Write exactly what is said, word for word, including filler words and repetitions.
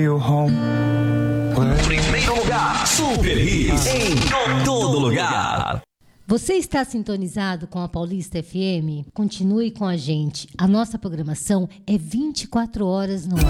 Primeiro lugar, Super Hits em todo lugar. Você está sintonizado com a Paulista F M? Continue com a gente. A nossa programação é vinte e quatro horas no ar.